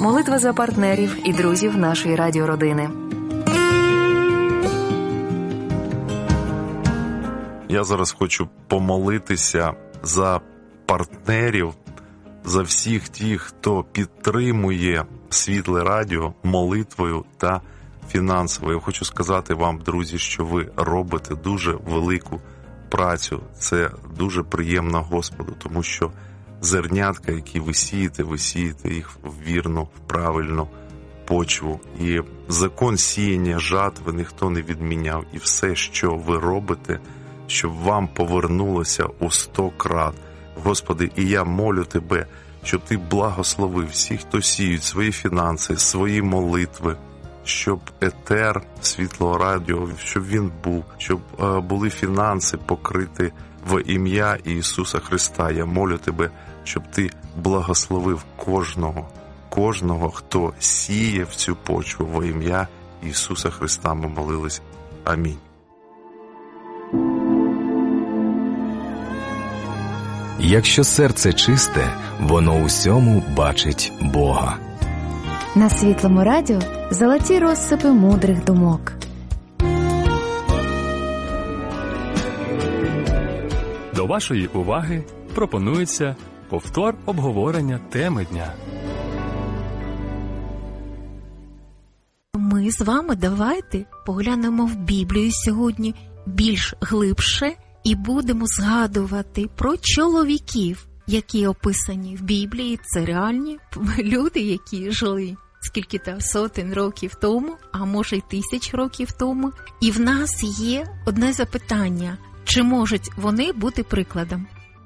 Молитва за партнерів і друзів нашої радіородини. Я зараз хочу помолитися за партнерів, за всіх тих, хто підтримує Світле Радіо молитвою та фінансово. Я хочу сказати вам, друзі, що ви робите дуже велику працю. Це дуже приємно Господу, тому що зернятка, які ви сієте їх в вірну, в правильну почву. І закон сіяння жатви ніхто не відміняв. І все, що ви робите, щоб вам повернулося у 100 крат. Господи, і я молю Тебе, щоб Ти благословив всіх, хто сіють свої фінанси, свої молитви, щоб етер Світлого Радіо, щоб він був, щоб були фінанси покриті в ім'я Ісуса Христа. Я молю Тебе, щоб Ти благословив кожного, хто сіє в цю почву во ім'я Ісуса Христа. Ми молились. Амінь. Якщо серце чисте, воно усьому бачить Бога. На Світлому Радіо золоті розсипи мудрих думок. До вашої уваги пропонується повтор обговорення теми дня. Ми з вами давайте поглянемо в Біблію сьогодні більш глибше і будемо згадувати про чоловіків, які описані в Біблії. Це реальні люди, які жили скільки-то сотень років тому, а може й 1000 років тому. І в нас є одне запитання: чи можуть вони бути прикладом?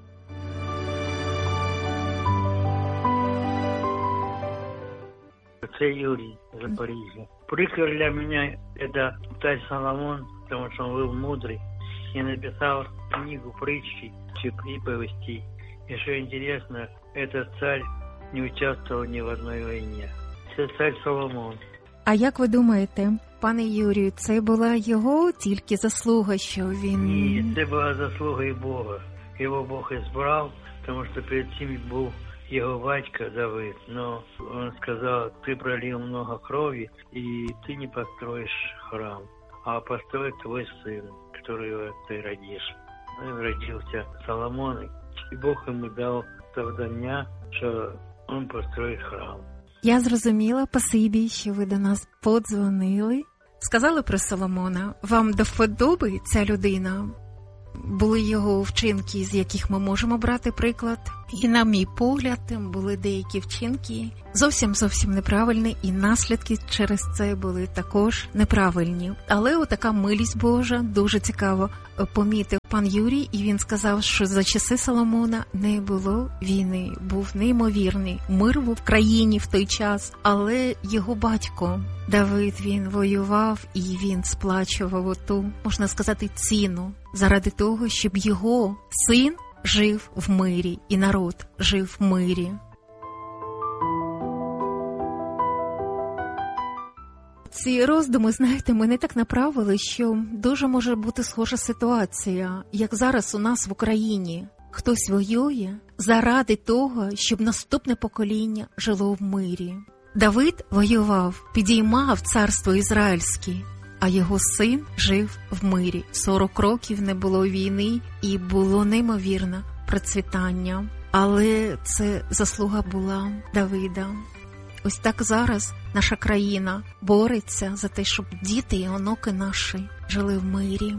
Это Юрий, Запоріжжя. Приклад для меня это царь Соломон, потому что он был мудрый и написал книгу притчей, приповестей. И что интересно, этот царь не участвовал ни в одной войне. Это царь Соломон. А як ви думаєте, пане Юрію, це була його тільки заслуга, що він... Ні, це була заслуга і Бога. Його Бог избрал, тому що перед цим був его батько Давид, но он сказал: ты пролил много крови, и ты не построишь храм, а построит твой сын, которого ты родишь. Ну и родился Соломон, и Бог ему дал завдання, що он построит храм. Я зрозуміла, спасибі, що ви до нас подзвонили. Сказали про Соломона. Вам до вподоби ця людина? Були його вчинки, з яких ми можемо брати приклад. І на мій погляд, були деякі вчинки зовсім неправильні, і наслідки через це були також неправильні. Але отака милість Божа, дуже цікаво помітив пан Юрій, і він сказав, що за часи Соломона не було війни, був неймовірний мир в країні в той час, але його батько Давид, він воював і він сплачував оту, можна сказати, ціну заради того, щоб його син жив в мирі, і народ жив в мирі. Ці роздуми, знаєте, мене так направили, що дуже може бути схожа ситуація, як зараз у нас в Україні. Хтось воює заради того, щоб наступне покоління жило в мирі. Давид воював, підіймав царство ізраїльське, а його син жив в мирі. 40 років не було війни і було неймовірне процвітання. Але це заслуга була Давида. Ось так зараз наша країна бореться за те, щоб діти і онуки наші жили в мирі.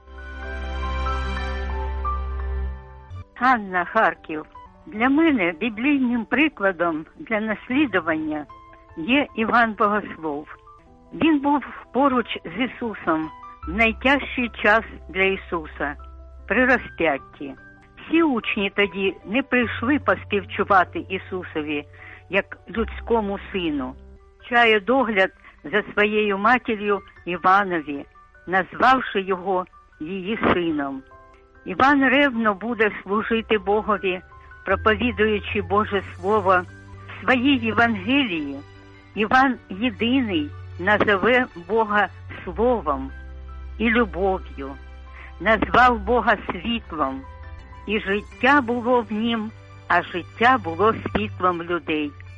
Ганна, Харків. Для мене біблійним прикладом для наслідування є Іван Богослов. Він був поруч з Ісусом в найтяжчий час для Ісуса – при розп'ятті. Всі учні тоді не прийшли поспівчувати Ісусові, як людському сину, чає догляд за своєю матір'ю Іванові, назвавши його її сином. Іван ревно буде служити Богові, проповідуючи Боже Слово в своїй Євангелії. Іван єдиний назове Бога Словом і любов'ю, назвав Бога світлом, і життя було в нім, а життя було світлом людей.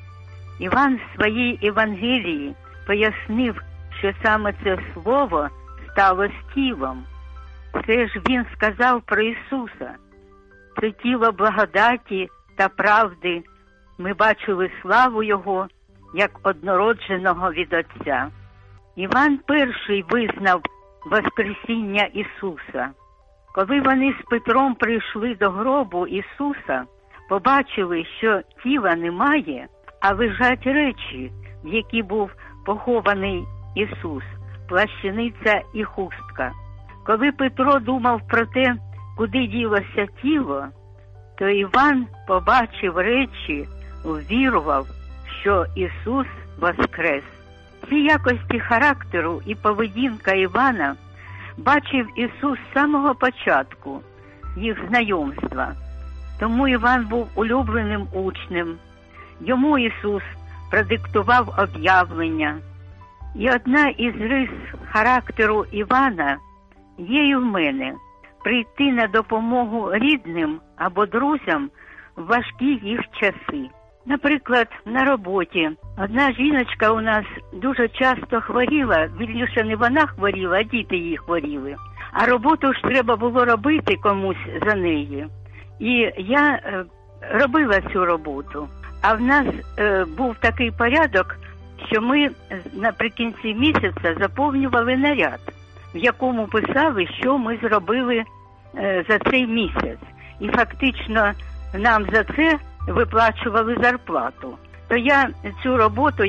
Іван в своїй Євангелії пояснив, що саме це слово стало тілом. Це ж він сказав про Ісуса. Це тіло благодаті та правди. Ми бачили славу Його, як однородженого від Отця. Іван перший визнав воскресіння Ісуса. Коли вони з Петром прийшли до гробу Ісуса, побачили, що тіла немає, а лежать речі, в які був похований Ісус, плащаниця і хустка. Коли Петро думав про те, куди ділося тіло, то Іван побачив речі, увірував, що Ісус воскрес. Ці якості характеру і поведінка Івана бачив Ісус з самого початку їх знайомства. Тому Іван був улюбленим учнем. Йому Ісус продиктував об'явлення. І одна із рис характеру Івана є і в мене – прийти на допомогу рідним або друзям в важкі їх часи. Наприклад, на роботі одна жіночка у нас дуже часто хворіла, вірніше не вона хворіла, а діти її хворіли. А роботу ж треба було робити комусь за неї. І я робила цю роботу. А в нас був такий порядок, що ми наприкінці місяця заповнювали наряд, в якому писали, що ми зробили за цей місяць. І фактично нам за це виплачували зарплату. То я цю роботу,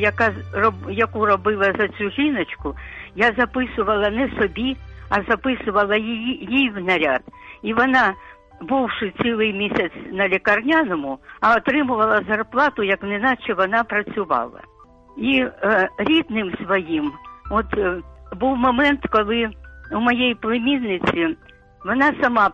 яку робила за цю жіночку, я записувала не собі, а записувала їй в наряд. І вона, бувши цілий місяць на лікарняному, а отримувала зарплату, як неначе вона працювала. І рідним своїм, був момент, коли у моєї племінниці, вона сама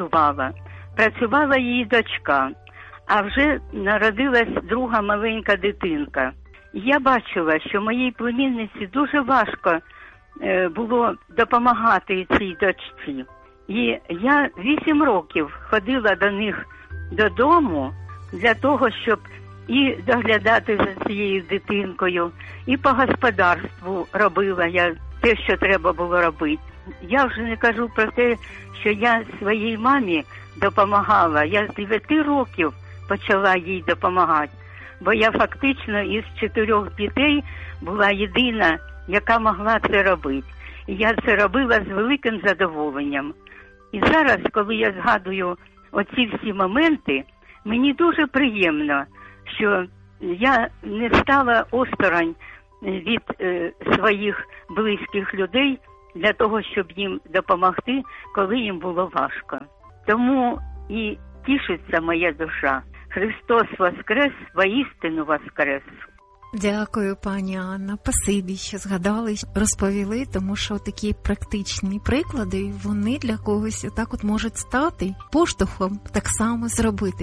працювала її дочка, а вже народилась друга маленька дитинка. І я бачила, що моїй племінниці дуже важко було допомагати цій дочці. І я 8 років ходила до них додому для того, щоб і доглядати за цією дитинкою, і по господарству робила я те, що треба було робити. Я вже не кажу про те, що я своїй мамі допомагала. Я з 9 років почала їй допомагати, бо я фактично із 4 дітей була єдина, яка могла це робити. І я це робила з великим задоволенням. І зараз, коли я згадую оці всі моменти, мені дуже приємно, що я не стала осторонь від своїх близьких людей для того, щоб їм допомогти, коли їм було важко. Тому і тішиться моя душа. Христос воскрес, воістину воскрес. Дякую, пані Анна. Спасибі, що згадали, розповіли, тому що такі практичні приклади, вони для когось отак от можуть стати поштовхом так само зробити.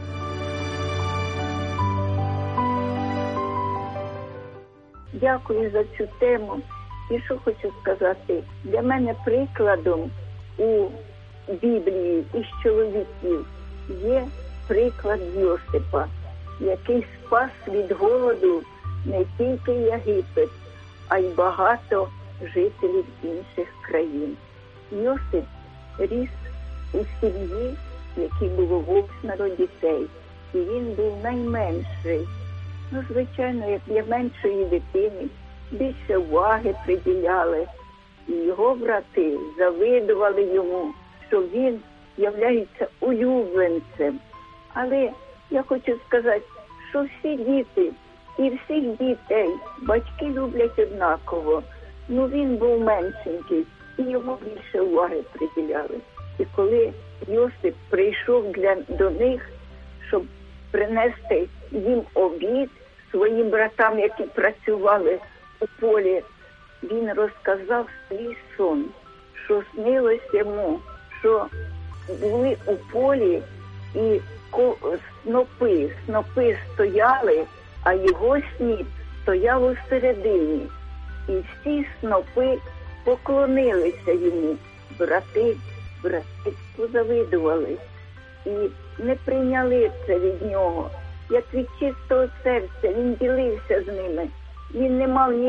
Дякую за цю тему. І що хочу сказати, для мене прикладом у Біблії із чоловіків є приклад Йосипа, який спас від голоду не тільки Єгипет, а й багато жителів інших країн. Йосип ріс у сім'ї, в якій було 8 дітей, і він був найменший. Звичайно, як для меншої дитини більше уваги приділяли. І його брати завидували йому, що він являється улюбленцем. Але я хочу сказати, що всі діти і всіх дітей батьки люблять однаково. Він був меншенький, і йому більше уваги приділяли. І коли Йосип прийшов до них, щоб принести їм обід своїм братам, які працювали у полі, він розказав свій сон, що снилось йому, що були у полі і снопи стояли, а його сніп стояв у середині. І всі снопи поклонилися йому. Брати позавидували і не прийняли це від нього. як від чистого серця, він ділився з ними. Він не мав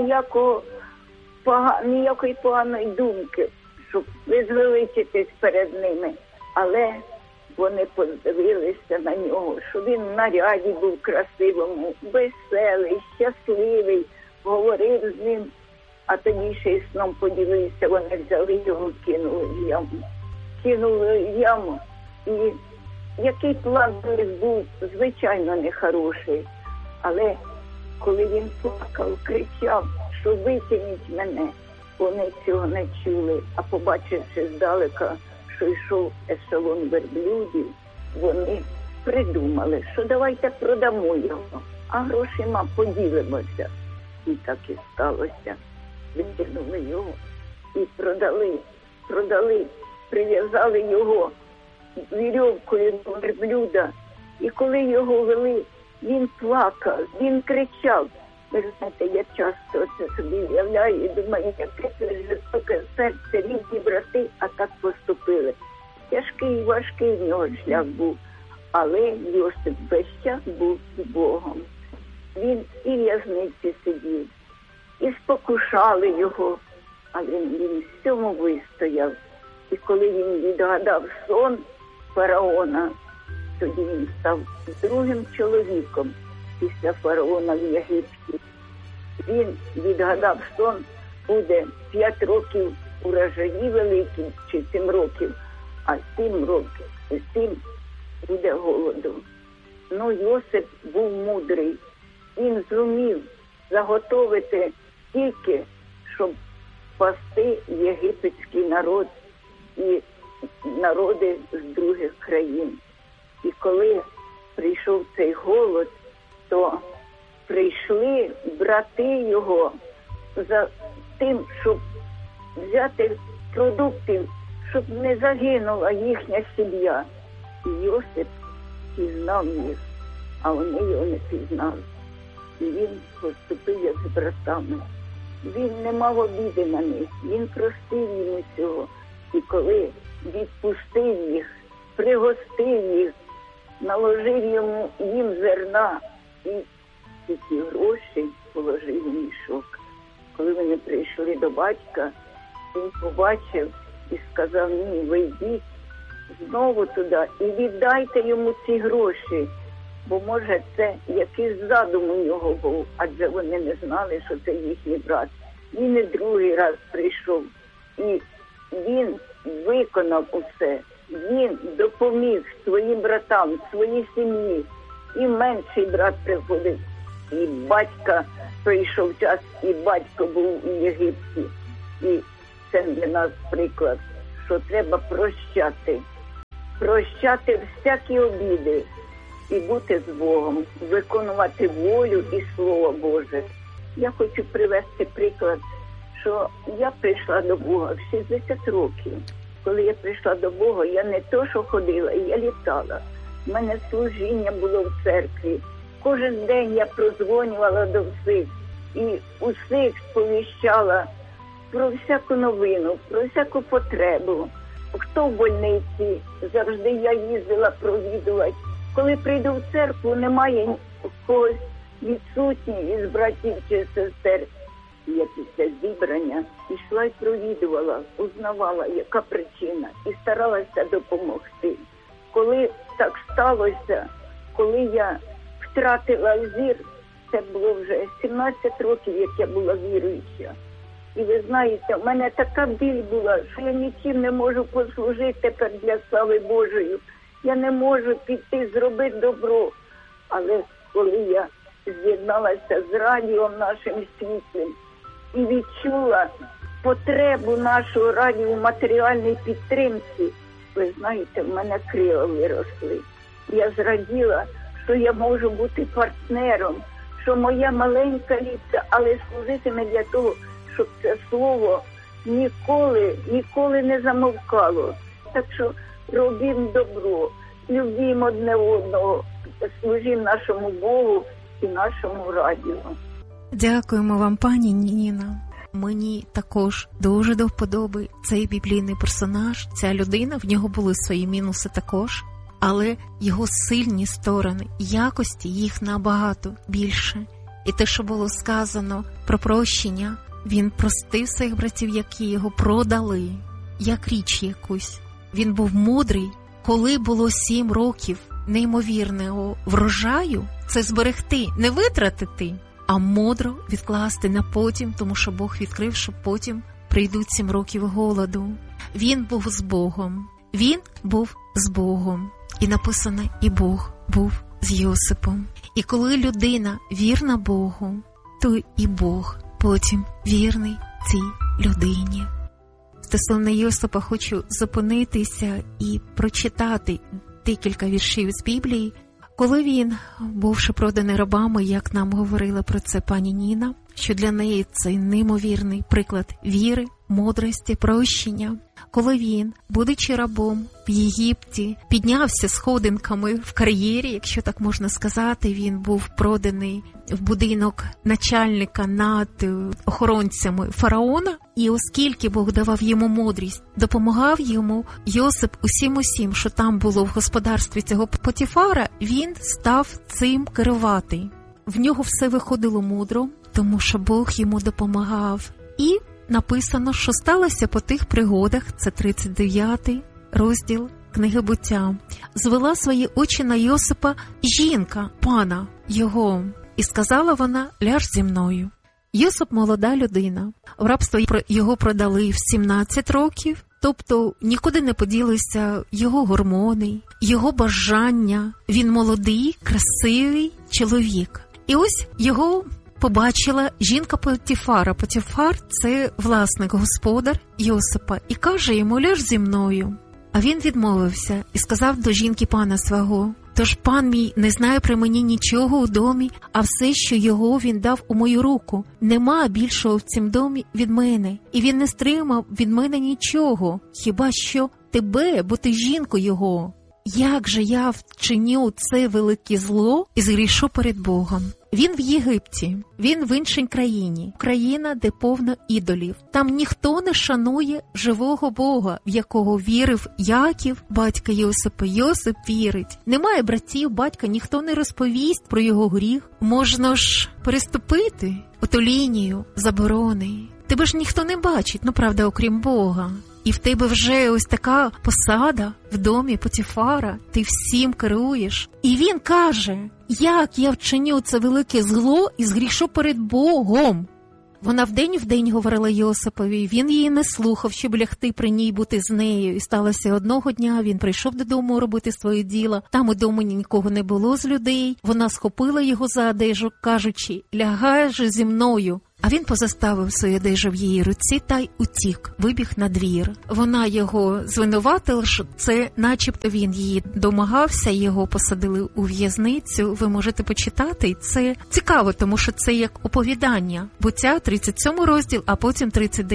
ніякої поганої думки, щоб визвеличитись перед ними. Але вони подивилися на нього, що він в наряді був красивому, веселий, щасливий, говорив з ним, а тоді ще й сном поділився, вони взяли його, кинули в яму. І який план у них був, звичайно, нехороший. Але коли він плакав, кричав, що витягніть мене, вони цього не чули, а побачивши здалека, що йшов ешелон верблюдів, вони придумали, що давайте продамо його, а грошима поділимося. І так і сталося. Витягнули його і продали, прив'язали його вірьовкою до верблюда. І коли його вели, він плакав, він кричав. Ви знаєте, я часто це собі уявляю і думаю, яке це жорстоке серце, рідні брати, а так поступили. Тяжкий і важкий в нього шлях був, але Йосип весь час був з Богом. Він і в в'язниці сидів, і спокушали його, але він всьому вистояв. І коли він відгадав сон фараона, тоді він став другим чоловіком після фараона в Єгипті. Він відгадав сон, буде 5 років урожаї великі, чи 7 років, а 7 буде голоду. Ну, Йосип був мудрий. Він зумів заготовити тільки, щоб спасти єгипетський народ і народи з других країн. І коли прийшов цей голод, то прийшли брати його за тим, щоб взяти продуктів, щоб не загинула їхня сім'я. І Йосип пізнав їх, а вони його не пізнали. І він поступив як з братами. Він не мав обіди на них, він простив їм усього. І коли відпустив їх, пригостив їх, наложив їм зерна і ці гроші положив у мішок. Коли вони прийшли до батька, він побачив і сказав: ні, ви йдіть знову туди і віддайте йому ці гроші, бо може це якийсь задум у нього був, адже вони не знали, що це їхній брат. Він і другий раз прийшов, і він виконав усе. Він допоміг своїм братам, своїй сім'ї. І менший брат приходив, і батька прийшов час, і батько був у Єгипті. І це для нас приклад, що треба прощати. Прощати всякі обіди і бути з Богом, виконувати волю і Слово Боже. Я хочу привести приклад, що я прийшла до Бога в 60 років. Коли я прийшла до Бога, я не то, що ходила, я літала. У мене служіння було в церкві. Кожен день я продзвонювала до всіх і усіх сповіщала про всяку новину, про всяку потребу. Хто в больниці, завжди я їздила провідувати. Коли прийду в церкву, немає когось відсутній із братів чи сестер. Я після зібрання йшла і провідувала, узнавала, яка причина, і старалася допомогти. Коли так сталося, коли я втратила зір, це було вже 17 років, як я була віруюча. І ви знаєте, в мене така біль була, що я нічим не можу послужити тепер для слави Божої. Я не можу піти зробити добро. Але коли я з'єдналася з радіо нашим світлим і відчула потребу нашого радіо в матеріальній підтримці, ви знаєте, в мене крила виросли. Я зраділа, що я можу бути партнером, що моя маленька ліпця, але служитиме для того, щоб це слово ніколи не замовкало. Так що робімо добро, любімо одне одного, служимо нашому Богу і нашому радіо. Дякуємо вам, пані Ніна. Мені також дуже до вподоби цей біблійний персонаж, ця людина, в нього були свої мінуси також. але його сильні сторони, якості їх набагато більше. І те, що було сказано про прощення, він простив своїх братів, які його продали, як річ якусь. Він був мудрий, коли було 7 років неймовірного врожаю, це зберегти, не витратити, а мудро відкласти на потім, тому що Бог відкрив, що потім прийдуть 7 років голоду. Він був з Богом. Він був з Богом. І написано, і Бог був з Йосипом. І коли людина вірна Богу, то і Бог потім вірний цій людині. Стосовно Йосипа хочу зупинитися і прочитати декілька віршів з Біблії. Коли він, бувши проданий рабами, як нам говорила про це пані Ніна, що для неї це неймовірний приклад віри, мудрості, прощення. Коли він, будучи рабом в Єгипті, піднявся сходинками в кар'єрі, якщо так можна сказати, він був проданий в будинок начальника над охоронцями фараона, і оскільки Бог давав йому мудрість, допомагав йому Йосип усім, що там було в господарстві цього Потіфара, він став цим керувати. В нього все виходило мудро, тому що Бог йому допомагав. І написано, що сталося по тих пригодах, це 39-й розділ книги Буття. Звела свої очі на Йосипа жінка, пана його, і сказала вона, ляж зі мною. Йосип молода людина, в рабство його продали в 17 років, тобто нікуди не поділися його гормони, його бажання. Він молодий, красивий чоловік. І ось його побачила жінка Потіфара. Потіфар – це власник, господар Йосипа. І каже йому, ляж зі мною. А він відмовився і сказав до жінки пана свого, тож пан мій не знає при мені нічого у домі, а все, що його він дав у мою руку. Нема більшого в цім домі від мене. І він не стримав від мене нічого, хіба що тебе, бо ти жінку його. Як же я вчиню це велике зло і згрішу перед Богом? Він в Єгипті, він в іншій країні, країна, де повно ідолів. Там ніхто не шанує живого Бога, в якого вірив Яків, батько Йосипа. Йосип вірить. Немає братів, батька, ніхто не розповість про його гріх. Можна ж переступити оту лінію заборони. Тебе ж ніхто не бачить, правда, окрім Бога. І в тебе вже ось така посада в домі Потіфара, ти всім керуєш. І він каже, як я вчиню це велике зло і згрішу перед Богом. Вона вдень в день говорила Йосипові, він її не слухав, щоб лягти при ній, бути з нею. І сталося одного дня, він прийшов додому робити своє діло. Там у дому нікого не було з людей. Вона схопила його за одежу, кажучи, лягай же зі мною. А він позаставив свою одежу в її руці та й утік, вибіг на двір. Вона його звинуватила, що це начебто він її домагався, його посадили у в'язницю. Ви можете почитати, це цікаво, тому що це як оповідання. Буття, 37 розділ, а потім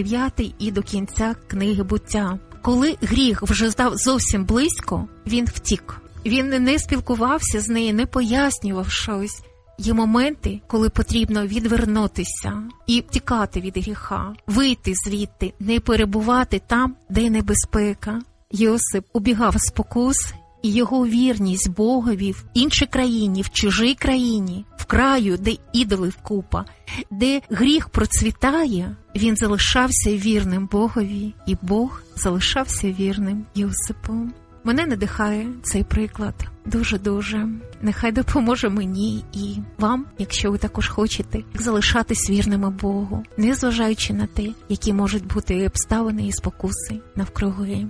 39 і до кінця книги Буття. Коли гріх вже став зовсім близько, він втік. Він не спілкувався з нею, не пояснював щось. Є моменти, коли потрібно відвернутися і втікати від гріха, вийти звідти, не перебувати там, де небезпека. Йосип убігав з спокус, і його вірність Богові в іншій країні, в чужій країні, в краю, де ідолів купа, де гріх процвітає, він залишався вірним Богові, і Бог залишався вірним Йосипу. Мене надихає цей приклад дуже-дуже. Нехай допоможе мені і вам, якщо ви також хочете, залишатись вірними Богу, незважаючи на те, які можуть бути обставини і спокуси навкруги.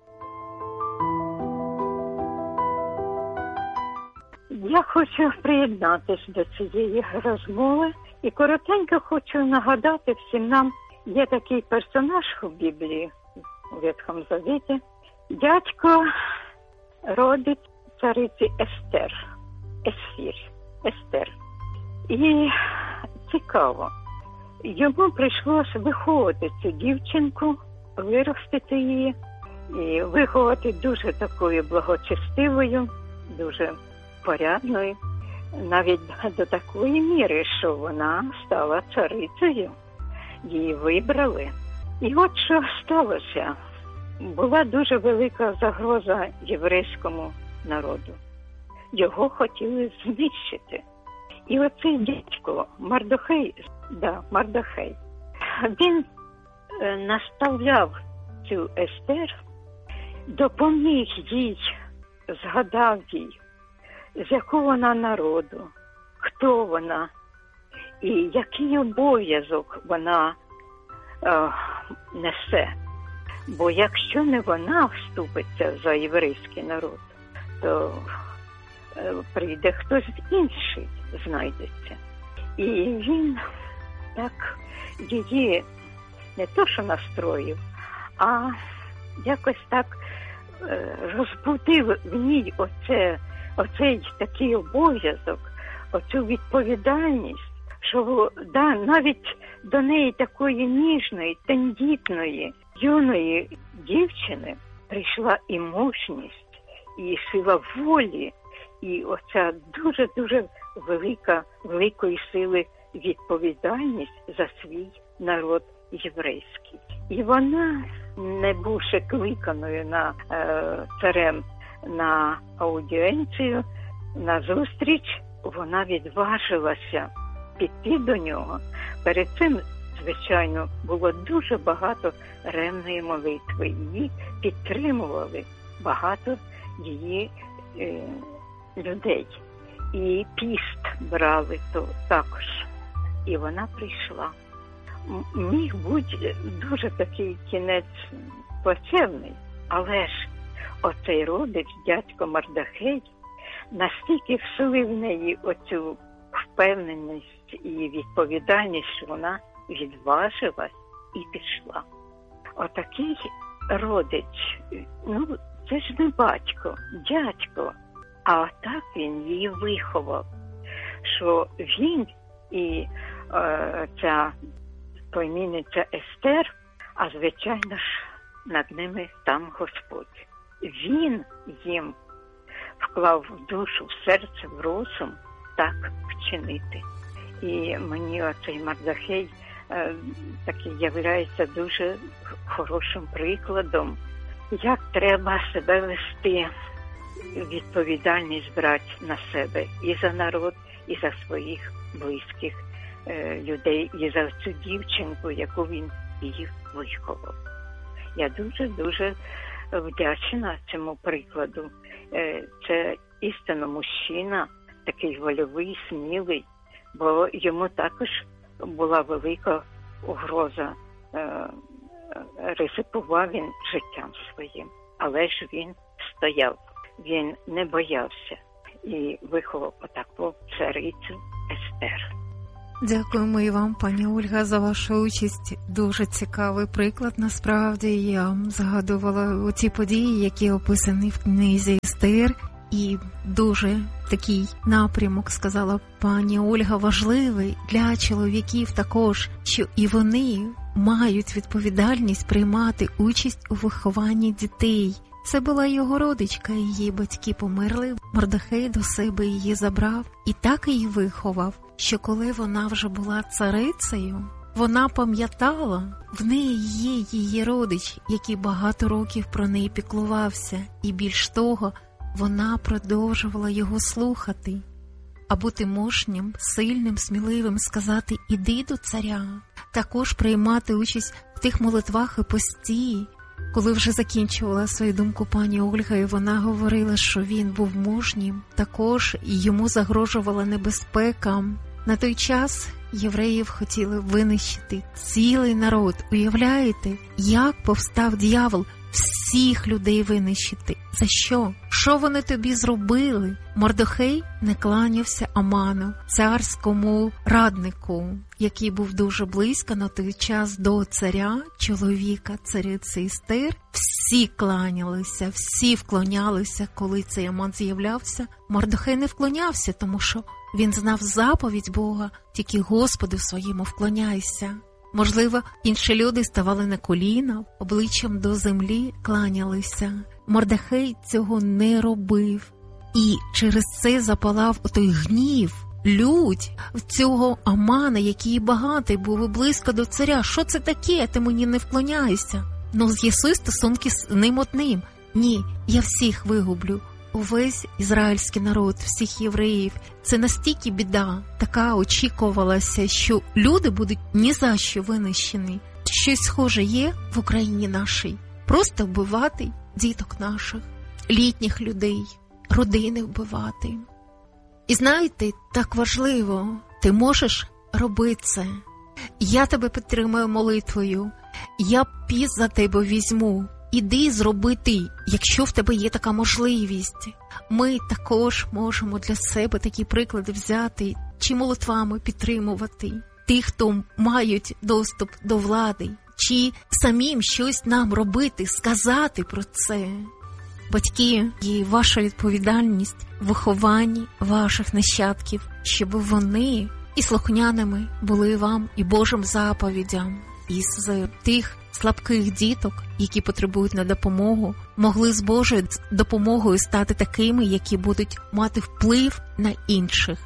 Я хочу приєднатися до цієї розмови і коротенько хочу нагадати всім нам, є такий персонаж у Біблії, у Ветхому Завіті, дядько родить цариці Естер. І цікаво, йому прийшлося виховати цю дівчинку, виростити її і виховати дуже такою благочестивою, дуже порядною, навіть до такої міри, що вона стала царицею. Її вибрали. І от що сталося. Була дуже велика загроза єврейському народу. Його хотіли знищити. І оцей дядько Мардохей, він наставляв цю Естер, допоміг їй, згадав їй, з якого вона народу, хто вона і який обов'язок вона несе. Бо якщо не вона вступиться за єврейський народ, то прийде хтось інший, знайдеться. І він так її не то що настроїв, а якось так розбудив в ній оцей такий обов'язок, оцю відповідальність, що навіть до неї такої ніжної, тендітної, юної дівчини прийшла і мужність, і сила волі, і оця дуже-дуже великої сили відповідальність за свій народ єврейський. І вона, не бувши кликаною царем на аудієнцію, на зустріч, вона відважилася піти до нього. Перед цим, звичайно, було дуже багато ревної молитви. Її підтримували багато її людей. І піст брали також. І вона прийшла. Міг бути дуже такий кінець плачевний, але ж оцей родич, дядько Мардохей, настільки вселив в неї оцю впевненість і відповідальність, що вона відважилась і пішла. Отакий родич, це ж не батько, дядько, а отак він її виховав, що він і ця племінниця Естер, а звичайно ж над ними там Господь. Він їм вклав в душу, в серце, в розум так вчинити. І мені оцей Мардохей такий являється дуже хорошим прикладом, як треба себе вести, відповідальність брати на себе і за народ, і за своїх близьких людей, і за цю дівчинку, яку він їх виховав. Я дуже-дуже вдячна цьому прикладу. Це істинно мужчина, такий вольовий, смілий, бо йому також була велика угроза. Ризикував він життям своїм, але ж він стояв, він не боявся і виховав отаку царицю Естер. Дякуємо і вам, пані Ольга, за вашу участь. Дуже цікавий приклад, насправді. Я згадувала оці події, які описані в книзі Естер, і дуже такий напрямок, сказала пані Ольга, важливий для чоловіків також, що і вони мають відповідальність приймати участь у вихованні дітей. Це була його родичка, її батьки померли, Мардохей до себе її забрав і так її виховав, що коли вона вже була царицею, вона пам'ятала, в неї є її родич, який багато років про неї піклувався, і більш того, вона продовжувала його слухати. А бути мужнім, сильним, сміливим, сказати «іди до царя», також приймати участь в тих молитвах і пості. Коли вже закінчувала свою думку пані Ольга, і вона говорила, що він був мужнім, також йому загрожувала небезпека. На той час євреїв хотіли винищити цілий народ. Уявляєте, як повстав диявол всіх людей винищити? За що? Що вони тобі зробили? Мардохей не кланявся Аману, царському раднику, який був дуже близько на той час до царя, чоловіка цариці Естер. Всі кланялися, всі вклонялися, коли цей Аман з'являвся. Мардохей не вклонявся, тому що він знав заповідь Бога, тільки Господу своєму вклоняйся. Можливо, інші люди ставали на коліна, обличчям до землі кланялися. Мардохей цього не робив. І через це запалав той гнів, лють в цього Амана, який багатий був і близько до царя. Що це таке? Ти мені не вклоняєшся. З'ясуй стосунки з ним одним. Ні, я всіх вигублю. увесь ізраїльський народ, всіх євреїв. Це настільки біда, така очікувалася, що люди будуть ні за що винищені. Щось схоже є в Україні нашій. Просто вбивати діток наших, літніх людей, родини вбивати. І знаєте, так важливо, ти можеш робити це. Я тебе підтримую молитвою, я піс за тебе візьму. Іди, зроби ти, якщо в тебе є така можливість. Ми також можемо для себе такі приклади взяти, чи молитвами підтримувати тих, хто мають доступ до влади, чи самим щось нам робити, сказати про це. Батьки, і ваша відповідальність в вихованні ваших нащадків, щоб вони і слухняними були вам, і Божим заповідям. Із тих слабких діток, які потребують на допомогу, могли з Божою допомогою стати такими, які будуть мати вплив на інших.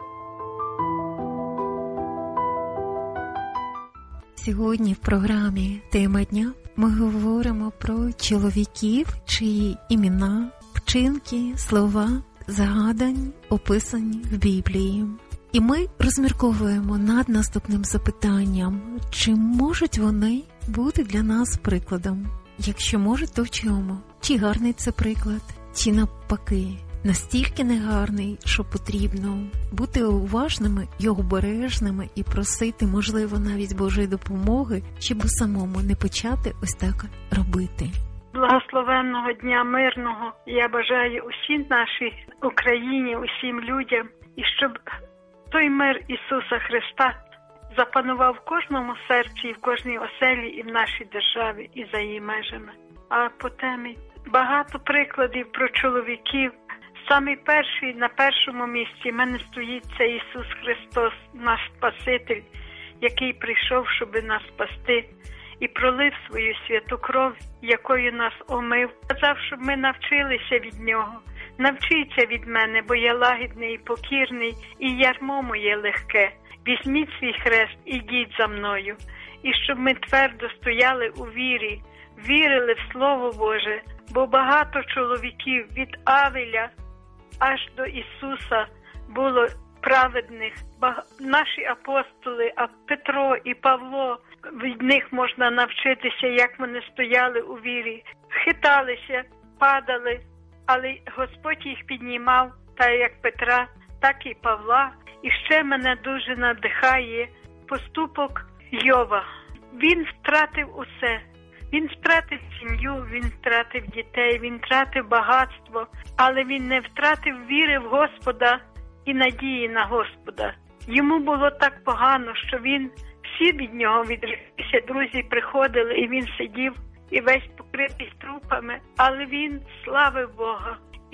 Сьогодні в програмі «Тема дня» ми говоримо про чоловіків, чиї імена, вчинки, слова, згадань описані в Біблії. І ми розмірковуємо над наступним запитанням, чи можуть вони бути для нас прикладом? Якщо можуть, то в чому? Чи гарний це приклад, чи навпаки, настільки негарний, що потрібно бути уважними і обережними і просити, можливо, навіть Божої допомоги, щоб самому не почати ось так робити. Благословенного дня мирного я бажаю усій нашій Україні, усім людям, і щоб той мир Ісуса Христа запанував в кожному серці, і в кожній оселі, і в нашій державі, і за її межами. А по темі багато прикладів про чоловіків. Самий перший, на першому місці в мене стоїть це Ісус Христос, наш Спаситель, який прийшов, щоб нас спасти, і пролив свою святу кров, якою нас омив. Сказав, щоб ми навчилися від Нього. Навчіться від мене, бо я лагідний і покірний, і ярмо моє легке. Візьміть свій хрест, ідіть за мною. І щоб ми твердо стояли у вірі, вірили в Слово Боже, бо багато чоловіків від Авеля аж до Ісуса було праведних. Наші апостоли, Петро і Павло, від них можна навчитися, як вони стояли у вірі. Хиталися, падали, але Господь їх піднімав, так як Петра, так і Павла. І ще мене дуже надихає поступок Йова. Він втратив усе. Він втратив сім'ю, він втратив дітей, він втратив багатство, але він не втратив віри в Господа і надії на Господа. Йому було так погано, що всі від нього відреклися, друзі приходили, і він сидів, і весь покритий трупами, але він славив Бога.